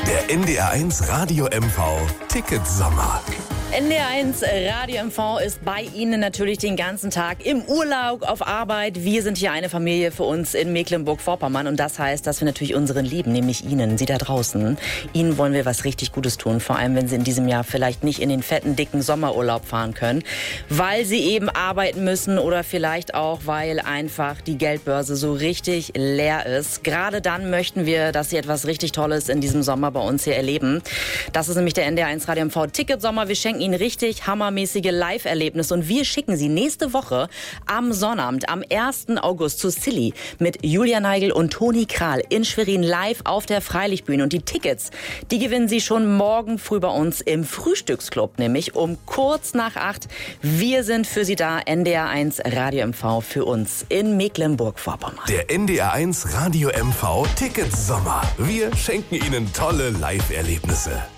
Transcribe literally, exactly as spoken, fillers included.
Der N D R eins Radio M V Ticketsommer. N D R eins Radio M V ist bei Ihnen natürlich den ganzen Tag im Urlaub, auf Arbeit. Wir sind hier eine Familie für uns in Mecklenburg-Vorpommern und das heißt, dass wir natürlich unseren Lieben, nämlich Ihnen, Sie da draußen, Ihnen wollen wir was richtig Gutes tun. Vor allem, wenn Sie in diesem Jahr vielleicht nicht in den fetten, dicken Sommerurlaub fahren können, weil Sie eben arbeiten müssen oder vielleicht auch, weil einfach die Geldbörse so richtig leer ist. Gerade dann möchten wir, dass Sie etwas richtig Tolles in diesem Sommer bei uns hier erleben. Das ist nämlich der N D R eins Radio M V Ticketsommer. Wir schenken Ihnen richtig hammermäßige Live-Erlebnisse und wir schicken Sie nächste Woche am Sonnabend, am ersten August zu Silly mit Julia Neigel und Toni Kral in Schwerin live auf der Freilichtbühne. Und die Tickets, die gewinnen Sie schon morgen früh bei uns im Frühstücksclub, nämlich um kurz nach acht. Wir sind für Sie da, N D R eins Radio M V für uns in Mecklenburg-Vorpommern. Der N D R eins Radio M V Ticketsommer. Wir schenken Ihnen tolle Live-Erlebnisse.